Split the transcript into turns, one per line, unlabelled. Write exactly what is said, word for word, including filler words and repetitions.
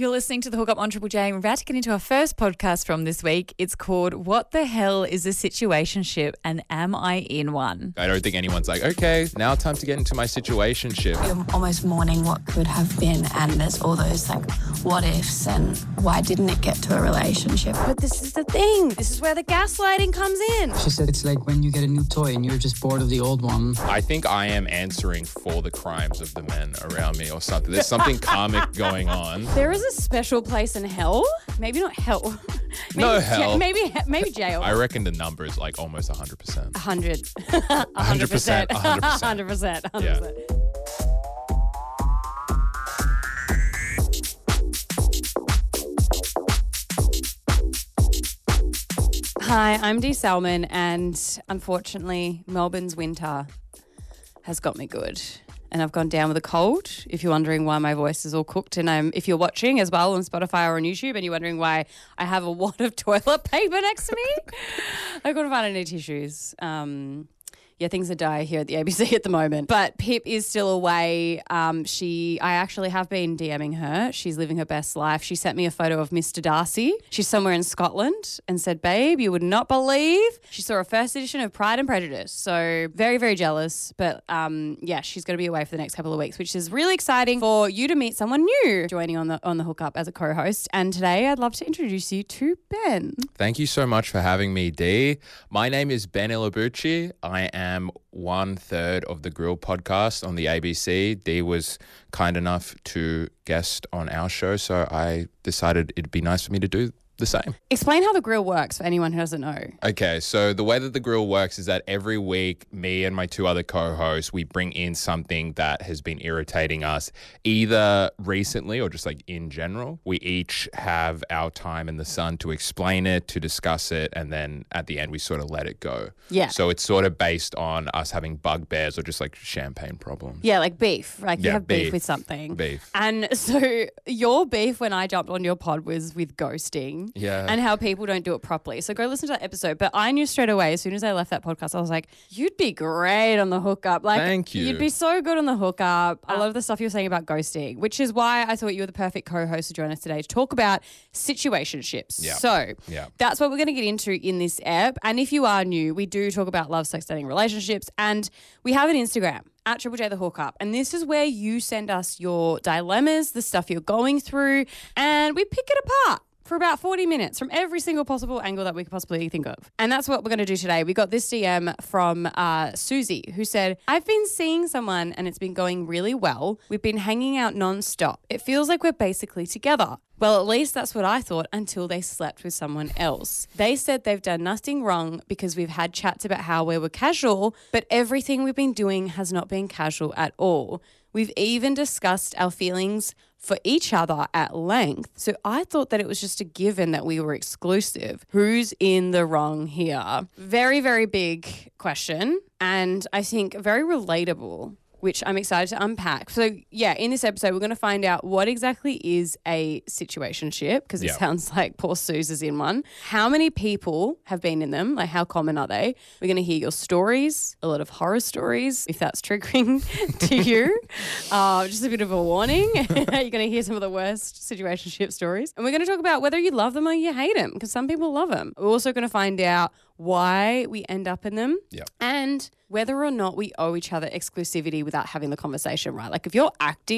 You're listening to The Hookup on Triple J. We're about to get into our first podcast from this week. It's called What the Hell is a Situationship and Am I in One?
I don't think anyone's like, okay, now time to get into my situationship.
You're almost mourning what could have been, and there's all those like what ifs and why didn't it get to a relationship.
But this is the thing. This is where the gaslighting comes in.
She said it's like when you get a new toy and you're just bored of the old one.
I think I am answering for the crimes of the men around me or something. There's something karmic going on.
There is a special place in hell. Maybe not hell. Maybe
No
ja-
hell.
maybe maybe jail.
I reckon the number is like almost one hundred percent.
A hundred.
one hundred percent. one hundred percent.
one hundred percent. one hundred
Yeah.
percent. Hi, I'm Dee Salmon, and unfortunately, Melbourne's winter has got me good. And I've gone down with a cold. If you're wondering why my voice is all cooked, and I'm, if you're watching as well on Spotify or on YouTube, and you're wondering why I have a wad of toilet paper next to me, I couldn't find any tissues. Um, yeah, things are dire here at the A B C at the moment. But Pip is still away. Um, she, I actually have been DMing her. She's living her best life. She sent me a photo of Mister Darcy. She's somewhere in Scotland and said, babe, you would not believe. She saw a first edition of Pride and Prejudice. So very, very jealous. But um, yeah, she's going to be away for the next couple of weeks, which is really exciting for you to meet someone new joining on the on the hookup as a co-host. And today I'd love to introduce you to Ben.
Thank you so much for having me, Dee. My name is Ben Ilabucci. I am one third of the Grill podcast on the A B C. Dee was kind enough to guest on our show, so I decided it'd be nice for me to do the same.
Explain how the grill works for anyone who doesn't know.
Okay, so the way that the grill works is that every week, me and my two other co-hosts, we bring in something that has been irritating us, either recently or just like in general. We each have our time in the sun to explain it, to discuss it, and then at the end, we sort of let it go.
Yeah.
So it's sort of based on us having bugbears or just like champagne problems.
Yeah, like beef. Like you
Yeah,
have beef,
beef.
with something.
Beef.
And so your beef when I jumped on your pod was with ghosting.
Yeah.
And how people don't do it properly. So go listen to that episode. But I knew straight away, as soon as I left that podcast, I was like, you'd be great on the hookup. Like,
Thank you.
You'd be so good on the hookup. A lot of the stuff you were saying about ghosting, which is why I thought you were the perfect co-host to join us today to talk about situationships.
Yeah.
So
Yeah.
that's what we're going to get into in this ep. And if you are new, we do talk about love, sex, dating, relationships. And we have an Instagram at Triple J The Hookup. And this is where you send us your dilemmas, the stuff you're going through, and we pick it apart for about forty minutes from every single possible angle that we could possibly think of. And that's what we're going to do today. We got this D M from uh, Susie, who said, I've been seeing someone and it's been going really well. We've been hanging out nonstop. It feels like we're basically together. Well, at least that's what I thought until they slept with someone else. They said they've done nothing wrong because we've had chats about how we were casual, but everything we've been doing has not been casual at all. We've even discussed our feelings for each other at length. So I thought that it was just a given that we were exclusive. Who's in the wrong here? Very, very big question. And I think very relatable, which I'm excited to unpack. So yeah, in this episode, we're going to find out what exactly is a situationship, because it
Yeah.
sounds like poor Suze is in one. How many people have been in them? Like how common are they? We're going to hear your stories, a lot of horror stories, if that's triggering to you. Uh, just a bit of a warning. You're going to hear some of the worst situationship stories. And we're going to talk about whether you love them or you hate them, because some people love them. We're also going to find out why we end up in them,
Yeah.
and whether or not we owe each other exclusivity without having the conversation, right? Like if you're acting